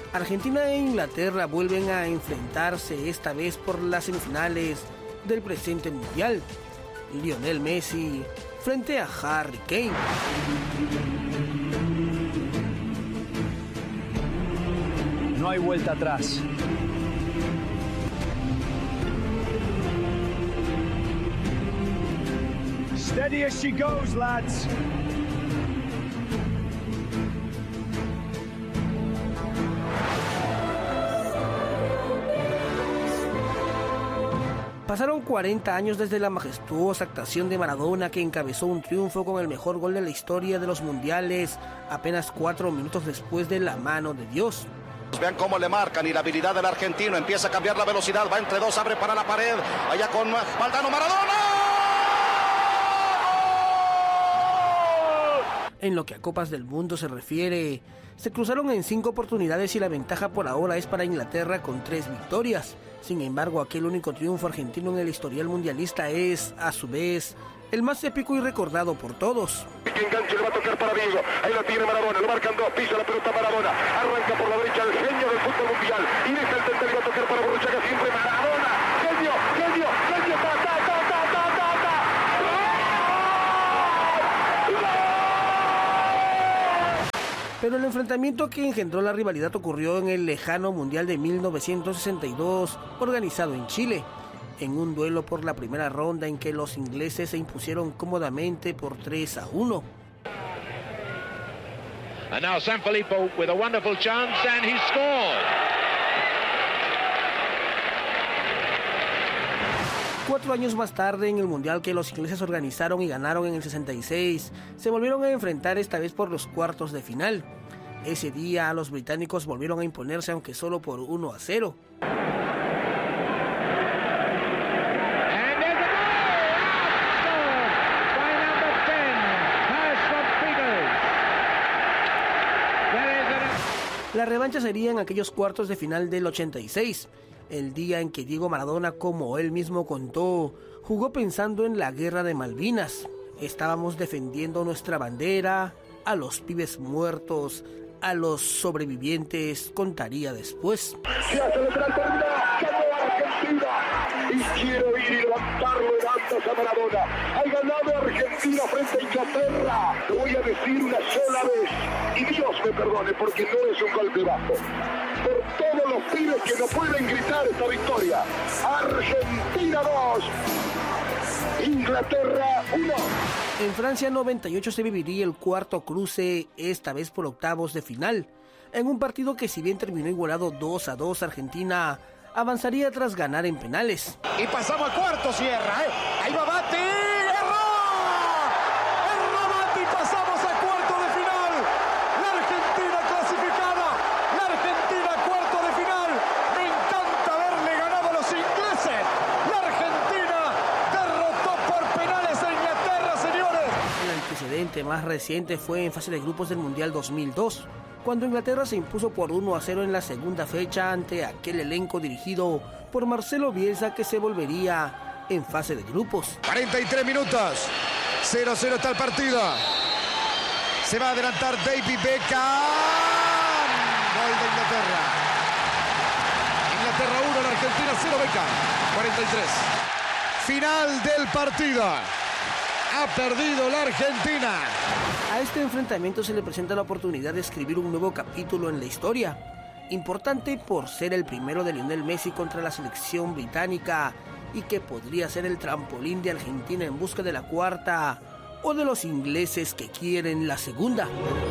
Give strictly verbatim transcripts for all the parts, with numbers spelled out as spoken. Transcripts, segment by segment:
Argentina e Inglaterra vuelven a enfrentarse, esta vez por las semifinales del presente mundial. Lionel Messi frente a Harry Kane. No hay vuelta atrás. Steady as she goes, lads. Pasaron cuarenta años desde la majestuosa actuación de Maradona, que encabezó un triunfo con el mejor gol de la historia de los mundiales, apenas cuatro minutos después de la mano de Dios. Vean cómo le marcan y la habilidad del argentino, empieza a cambiar la velocidad, va entre dos, abre para la pared, allá con Valdano, Maradona. En lo que a Copas del Mundo se refiere, se cruzaron en cinco oportunidades y la ventaja por ahora es para Inglaterra con tres victorias. Sin embargo, aquel único triunfo argentino en el historial mundialista es, a su vez, el más épico y recordado por todos. Que enganche, le va a tocar para Vigo, ahí la tiene Maradona, lo marcan dos, pisa la pelota Maradona, arranca por la derecha el genio del fútbol mundial, y deja el centro, le va a tocar para Borruchaga, siempre Maradona, genio, genio, genio, ta, ta, ta, ta, ta, ta, ta. Pero el enfrentamiento que engendró la rivalidad ocurrió en el lejano Mundial de mil novecientos sesenta y dos, organizado en Chile, en un duelo por la primera ronda en que los ingleses se impusieron cómodamente por tres a uno. And now Sanfilippo with a wonderful chance and he scored. Cuatro años más tarde, en el Mundial que los ingleses organizaron y ganaron en el sesenta y seis, se volvieron a enfrentar esta vez por los cuartos de final. Ese día los británicos volvieron a imponerse, aunque solo por uno a cero. La revancha sería en aquellos cuartos de final del ochenta y seis, el día en que Diego Maradona, como él mismo contó, jugó pensando en la guerra de Malvinas. Estábamos defendiendo nuestra bandera, a los pibes muertos, a los sobrevivientes, contaría después. Se hace lateral por una, ganó Argentina, y quiero ir y levantarlo en altas a Maradona. Ha ganado Argentina frente a Inglaterra. Lo voy a decir una sola vez, y Dios me perdone porque no es un golpe bajo. Por todos los pibes que no pueden gritar esta victoria. Argentina dos, Inglaterra uno. En Francia noventa y ocho se viviría el cuarto cruce, esta vez por octavos de final. En un partido que, si bien terminó igualado dos a dos, Argentina avanzaría tras ganar en penales. Y pasamos al cuarto, cierra, ¿eh? Ahí va Batti, erró, erró Batti, pasamos al cuarto de final. La Argentina clasificada, la Argentina cuarto de final. Me encanta haberle ganado a los ingleses. La Argentina derrotó por penales a Inglaterra, señores. El antecedente más reciente fue en fase de grupos del Mundial dos mil dos, cuando Inglaterra se impuso por uno a cero en la segunda fecha ante aquel elenco dirigido por Marcelo Bielsa, que se volvería en fase de grupos. cuarenta y tres minutos, cero cero está el partido. Se va a adelantar David Beckham. Gol de Inglaterra. Inglaterra uno, la Argentina cero, Beckham. cuarenta y tres. Final del partido. Ha perdido la Argentina. A este enfrentamiento se le presenta la oportunidad de escribir un nuevo capítulo en la historia, importante por ser el primero de Lionel Messi contra la selección británica y que podría ser el trampolín de Argentina en busca de la cuarta, o de los ingleses que quieren la segunda.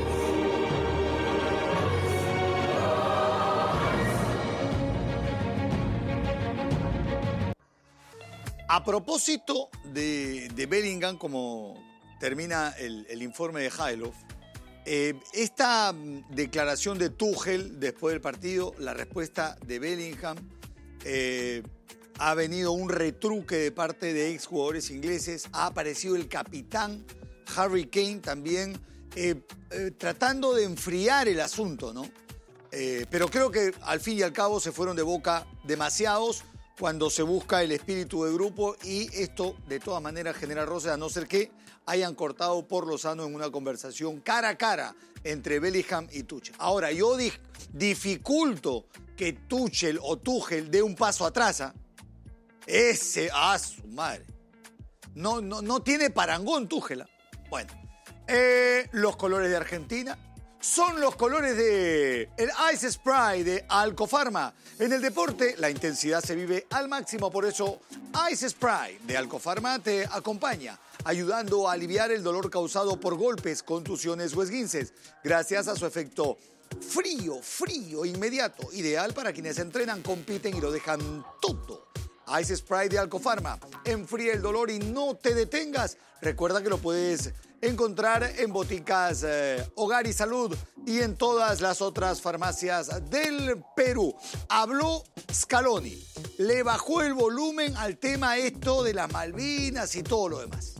A propósito de, de Bellingham, como termina el, el informe de Hailov, eh, esta declaración de Tuchel después del partido, la respuesta de Bellingham, eh, ha venido un retruque de parte de exjugadores ingleses, ha aparecido el capitán Harry Kane también, eh, eh, tratando de enfriar el asunto, ¿no? Eh, pero creo que al fin y al cabo se fueron de boca demasiados, cuando se busca el espíritu de grupo y esto de todas maneras genera roces, a no ser que hayan cortado por lo sano en una conversación cara a cara entre Bellingham y Tuchel. Ahora, yo di dificulto que Tuchel o Tuchel dé un paso atrás. ¿eh? Ese, a su madre. No, no, no tiene parangón Tuchel. ¿eh? Bueno, eh, los colores de Argentina son los colores de el Ice Spray de Alcofarma. En el deporte, la intensidad se vive al máximo, por eso Ice Spray de Alcofarma te acompaña, ayudando a aliviar el dolor causado por golpes, contusiones o esguinces, gracias a su efecto frío, frío, inmediato, ideal para quienes entrenan, compiten y lo dejan todo. Ice Spray de Alcofarma, enfría el dolor y no te detengas. Recuerda que lo puedes encontrar en boticas eh, Hogar y Salud y en todas las otras farmacias del Perú. Habló Scaloni, le bajó el volumen al tema esto de las Malvinas y todo lo demás.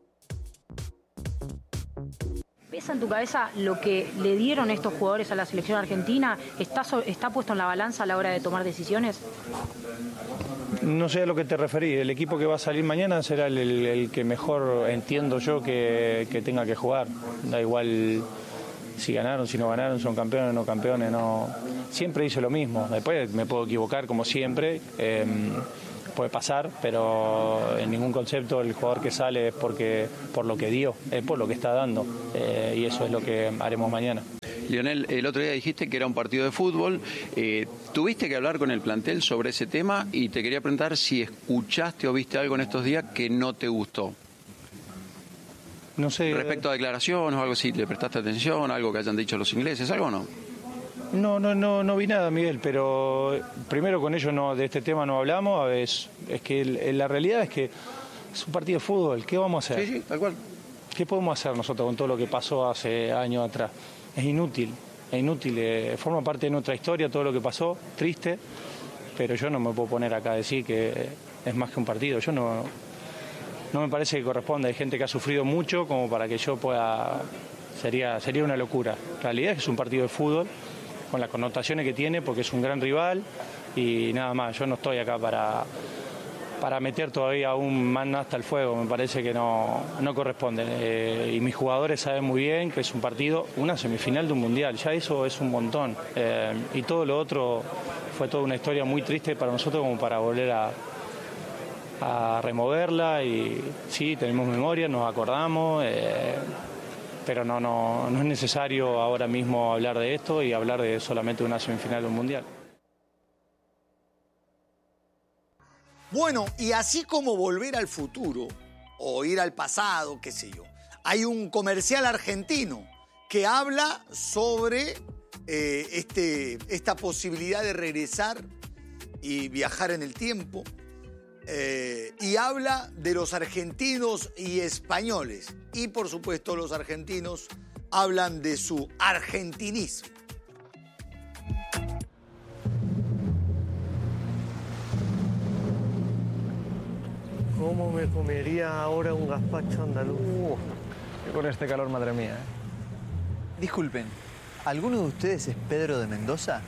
¿Pesa en tu cabeza lo que le dieron estos jugadores a la selección argentina? ¿Está, so- está puesto en la balanza a la hora de tomar decisiones? No sé a lo que te referí. El equipo que va a salir mañana será el, el, el que mejor entiendo yo que, que tenga que jugar. Da igual si ganaron, si no ganaron, son campeones o no campeones. No. Siempre hice lo mismo. Después me puedo equivocar como siempre. Eh, puede pasar, pero en ningún concepto el jugador que sale es porque por lo que dio, es por lo que está dando. Eh, y eso es lo que haremos mañana. Lionel, el otro día dijiste que era un partido de fútbol. Eh, ¿Tuviste que hablar con el plantel sobre ese tema? Y te quería preguntar si escuchaste o viste algo en estos días que no te gustó. No sé. Respecto a declaraciones o algo así, ¿le prestaste atención? ¿Algo que hayan dicho los ingleses? ¿Algo o no? No, no, no, no vi nada, Miguel, pero primero con ellos no, de este tema no hablamos. Es, es que el, la realidad es que es un partido de fútbol. ¿Qué vamos a hacer? Sí, sí, tal cual. ¿Qué podemos hacer nosotros con todo lo que pasó hace años atrás? Es inútil, es inútil, eh, forma parte de nuestra historia todo lo que pasó, triste, pero yo no me puedo poner acá a decir que es más que un partido. Yo no, no me parece que corresponda. Hay gente que ha sufrido mucho como para que yo pueda... Sería, sería una locura. La realidad es que es un partido de fútbol, con las connotaciones que tiene, porque es un gran rival y nada más. Yo no estoy acá para... para meter todavía aún más hasta el fuego, me parece que no, no corresponde. Eh, y mis jugadores saben muy bien que es un partido, una semifinal de un mundial, ya eso es un montón. Eh, y todo lo otro fue toda una historia muy triste para nosotros como para volver a, a removerla. Y sí, tenemos memoria, nos acordamos, eh, pero no, no, no es necesario ahora mismo hablar de esto y hablar de solamente una semifinal de un mundial. Bueno, y así como volver al futuro o ir al pasado, qué sé yo, hay un comercial argentino que habla sobre eh, este, esta posibilidad de regresar y viajar en el tiempo eh, y habla de los argentinos y españoles. Y por supuesto los argentinos hablan de su argentinismo. ¿Cómo me comería ahora un gazpacho andaluz? Uh, con este calor, madre mía. ¿eh? Disculpen, ¿alguno de ustedes es Pedro de Mendoza?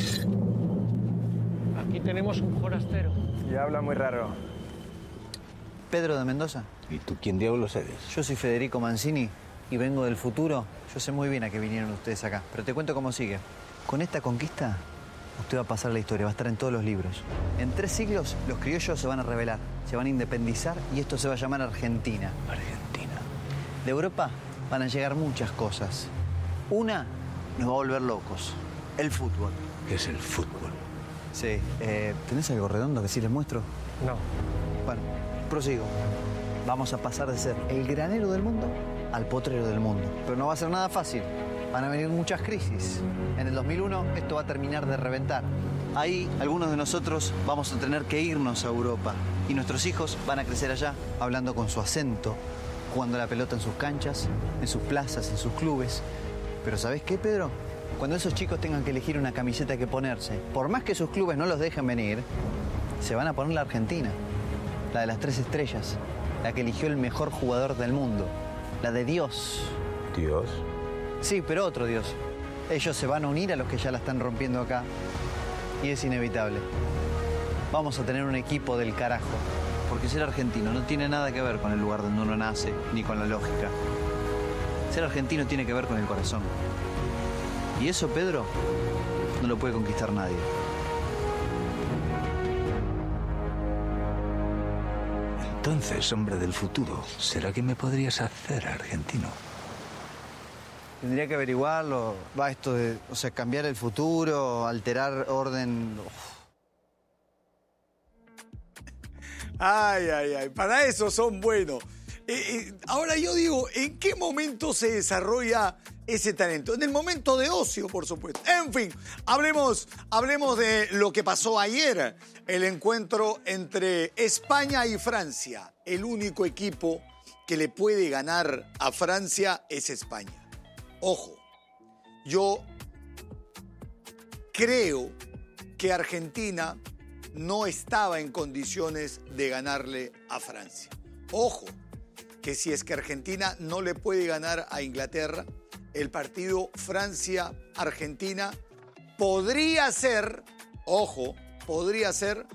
Aquí tenemos un forastero. Y habla muy raro. ¿Pedro de Mendoza? ¿Y tú quién diablos eres? Yo soy Federico Mancini y vengo del futuro. Yo sé muy bien a qué vinieron ustedes acá, pero te cuento cómo sigue. Con esta conquista, usted va a pasar la historia, va a estar en todos los libros. En tres siglos, los criollos se van a rebelar, se van a independizar y esto se va a llamar Argentina. Argentina. De Europa van a llegar muchas cosas. Una nos va a volver locos, el fútbol. ¿Qué es el fútbol? Sí, eh, ¿tenés algo redondo que sí les muestro? No. Bueno, prosigo. Vamos a pasar de ser el granero del mundo al potrero del mundo. Pero no va a ser nada fácil. Van a venir muchas crisis. En el dos mil uno esto va a terminar de reventar. Ahí algunos de nosotros vamos a tener que irnos a Europa. Y nuestros hijos van a crecer allá, hablando con su acento, jugando la pelota en sus canchas, en sus plazas, en sus clubes. Pero ¿sabés qué, Pedro? Cuando esos chicos tengan que elegir una camiseta que ponerse, por más que sus clubes no los dejen venir, se van a poner la Argentina. La de las tres estrellas. La que eligió el mejor jugador del mundo. La de Dios. ¿Dios? Sí, pero otro Dios. Ellos se van a unir a los que ya la están rompiendo acá. Y es inevitable. vamos a tener un equipo del carajo. Porque ser argentino no tiene nada que ver con el lugar donde uno nace, ni con la lógica. Ser argentino tiene que ver con el corazón. Y eso, Pedro, no lo puede conquistar nadie. Entonces, hombre del futuro, ¿será que me podrías hacer argentino? Tendría que averiguarlo. Va esto de, o sea, cambiar el futuro, alterar orden. Uf. Ay, ay, ay, para eso son buenos. Eh, eh, ahora yo digo, ¿en qué momento se desarrolla ese talento? En el momento de ocio, por supuesto. En fin, hablemos, hablemos de lo que pasó ayer. El encuentro entre España y Francia. El único equipo que le puede ganar a Francia es España. Ojo, yo creo que Argentina no estaba en condiciones de ganarle a Francia. Ojo, que si es que Argentina no le puede ganar a Inglaterra, el partido Francia-Argentina podría ser, ojo, podría ser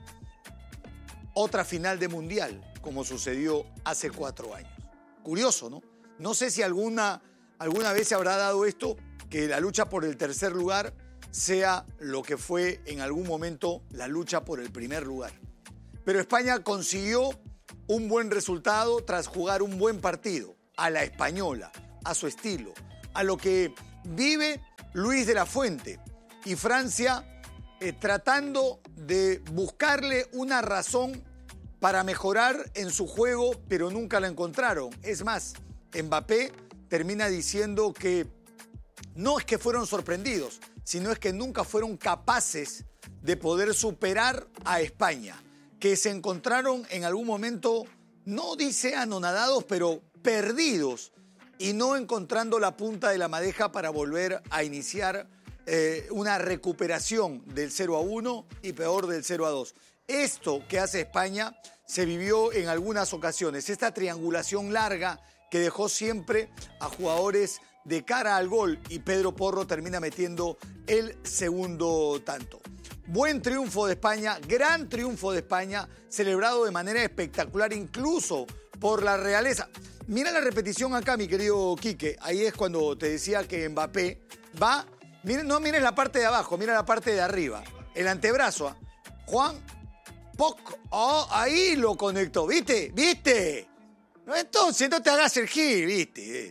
otra final de Mundial, como sucedió hace cuatro años. Curioso, ¿no? No sé si alguna, alguna vez se habrá dado esto, que la lucha por el tercer lugar sea lo que fue en algún momento la lucha por el primer lugar. Pero España consiguió un buen resultado tras jugar un buen partido, a la española, a su estilo, a lo que vive Luis de la Fuente. Y Francia eh, tratando de buscarle una razón para mejorar en su juego, pero nunca la encontraron. Es más, Mbappé termina diciendo que no es que fueron sorprendidos, sino es que nunca fueron capaces de poder superar a España, que se encontraron en algún momento, no dice anonadados, pero perdidos, y no encontrando la punta de la madeja para volver a iniciar eh, una recuperación del cero a uno y peor del cero a dos. Esto que hace España se vivió en algunas ocasiones, esta triangulación larga que dejó siempre a jugadores de cara al gol, y Pedro Porro termina metiendo el segundo tanto. Buen triunfo de España, gran triunfo de España, celebrado de manera espectacular incluso por la realeza. Mira la repetición acá, mi querido Quique. Ahí es cuando te decía que Mbappé va, mira, no mires la parte de abajo, mira la parte de arriba, el antebrazo. Juan Poc, oh, ahí lo conectó, ¿viste? ¿Viste? Entonces no te hagas el gil, ¿viste?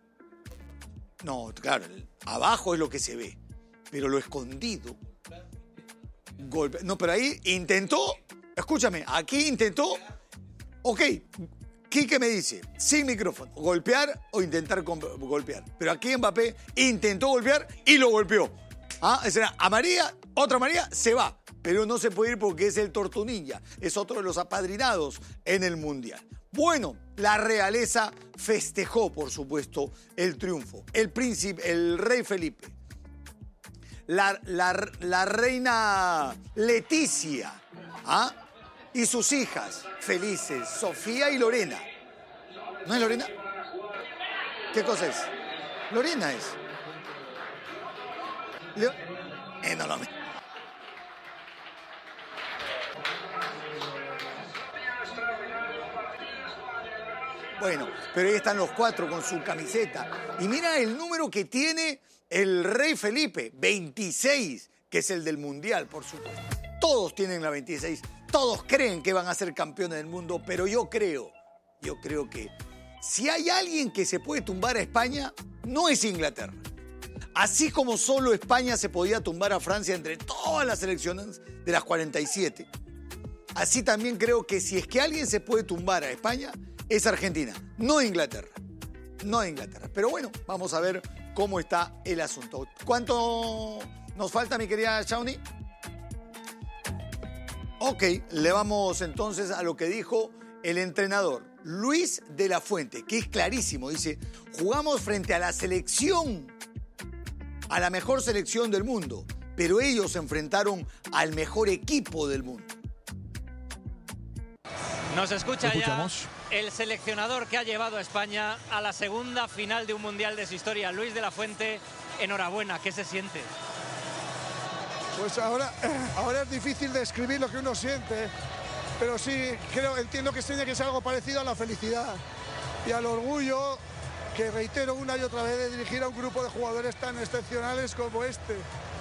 No, claro, abajo es lo que se ve, pero lo escondido, golpe. No, pero ahí intentó, escúchame, aquí intentó, ok, Quique me dice, sin micrófono, golpear o intentar golpear, pero aquí Mbappé intentó golpear y lo golpeó. Ah, esa era a María, otra María, se va, pero no se puede ir porque es el Tortu Ninja, es otro de los apadrinados en el Mundial. Bueno, la realeza festejó, por supuesto, el triunfo. El príncipe, el rey Felipe, la, la, la reina Leticia, ¿ah? Y sus hijas felices, Sofía y Lorena. ¿No es Lorena? ¿Qué cosa es? Lorena es. Leo... Eh, no, no, me... Bueno, pero ahí están los cuatro con su camiseta. Y mira el número que tiene el rey Felipe, veintiséis, que es el del Mundial, por supuesto. Todos tienen la veintiséis, todos creen que van a ser campeones del mundo, pero yo creo, yo creo que si hay alguien que se puede tumbar a España, no es Inglaterra. Así como solo España se podía tumbar a Francia entre todas las selecciones de las cuarenta y siete, así también creo que si es que alguien se puede tumbar a España, es Argentina, no Inglaterra. No Inglaterra. Pero bueno, vamos a ver cómo está el asunto. ¿Cuánto nos falta, mi querida Shawnee? Ok, le vamos entonces a lo que dijo el entrenador Luis de la Fuente, que es clarísimo. Dice, jugamos frente a la selección, a la mejor selección del mundo, pero ellos se enfrentaron al mejor equipo del mundo. Nos escucha ya el seleccionador que ha llevado a España a la segunda final de un Mundial de su historia, Luis de la Fuente. Enhorabuena, ¿qué se siente? Pues ahora, ahora es difícil describir lo que uno siente, pero sí, creo, entiendo que tiene que ser algo parecido a la felicidad y al orgullo, que reitero una y otra vez, de dirigir a un grupo de jugadores tan excepcionales como este.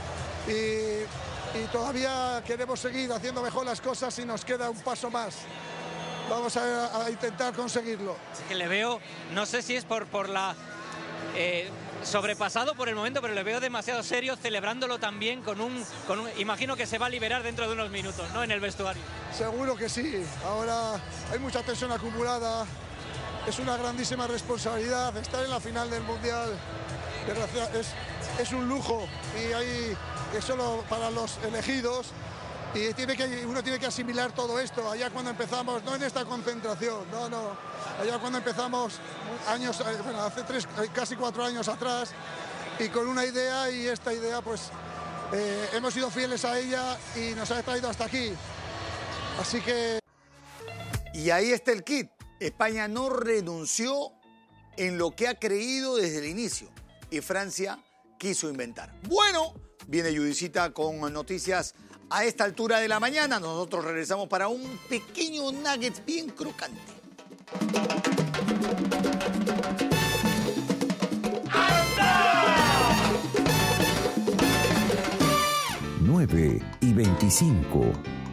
Y, y todavía queremos seguir haciendo mejor las cosas y nos queda un paso más. Vamos a, a intentar conseguirlo. Es que le veo, no sé si es por, por la... Eh, sobrepasado por el momento, pero le veo demasiado serio, celebrándolo también con un, con un... Imagino que se va a liberar dentro de unos minutos, ¿no?, en el vestuario. Seguro que sí. Ahora hay mucha tensión acumulada. Es una grandísima responsabilidad estar en la final del Mundial. Es, es un lujo y hay, es solo para los elegidos. Y tiene que, uno tiene que asimilar todo esto. Allá cuando empezamos, no en esta concentración, no, no. Allá cuando empezamos, años, bueno, hace tres, casi cuatro años atrás, y con una idea, y esta idea, pues, eh, hemos sido fieles a ella y nos ha traído hasta aquí. Así que... Y ahí está el kit. España no renunció en lo que ha creído desde el inicio. Y Francia quiso inventar. Bueno, viene Judicita con noticias a esta altura de la mañana. Nosotros regresamos para un pequeño nugget bien crocante. nueve y veinticinco.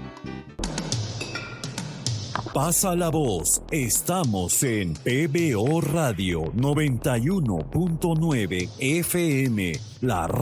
Pasa la voz. Estamos en P B O Radio noventa y uno punto nueve F M. La